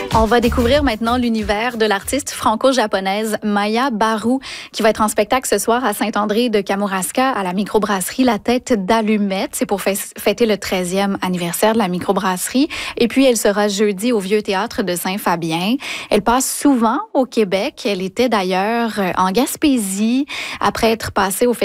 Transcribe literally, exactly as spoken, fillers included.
On va découvrir maintenant l'univers de l'artiste franco-japonaise Maya Baru, qui va être en spectacle ce soir à Saint-André de Kamouraska, à la microbrasserie La Tête d'Allumette. C'est pour fêter le treizième anniversaire de la microbrasserie. Et puis, elle sera jeudi au Vieux Théâtre de Saint-Fabien. Elle passe souvent au Québec. Elle était d'ailleurs en Gaspésie après être passée au